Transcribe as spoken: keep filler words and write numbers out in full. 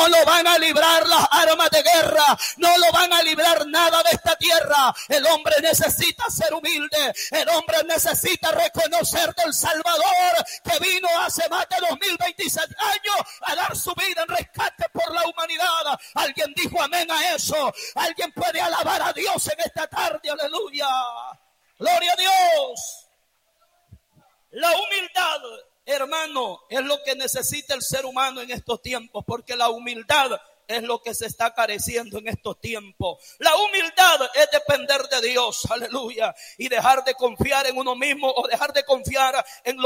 no lo van a librar las armas de guerra, no lo van a librar nada de esta tierra. El hombre necesita ser humilde, el hombre necesita reconocer del Salvador que vino hace más de dos mil veintiséis años a dar su vida en rescate por la humanidad. Alguien dijo amén a eso. Alguien puede alabar a Dios en esta tarde, aleluya, gloria a Dios. La humildad, hermano, es lo que necesita el ser humano en estos tiempos, porque la humildad es lo que se está careciendo en estos tiempos. La humildad es depender de Dios, aleluya, y dejar de confiar en uno mismo o dejar de confiar en lo